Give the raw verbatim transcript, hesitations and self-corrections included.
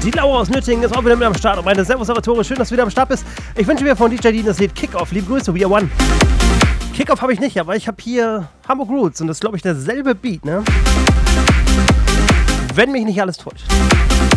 Die Laura aus Nürtingen ist auch wieder mit am Start. Und meine Servus Salvatore, schön, dass du wieder am Start bist. Ich wünsche mir von D J Dean das Lied Kickoff. Liebe Grüße, We Are One. Kickoff habe ich nicht, aber ich habe hier Hamburg Roots und das ist, glaube ich, derselbe Beat, ne? Wenn mich nicht alles täuscht.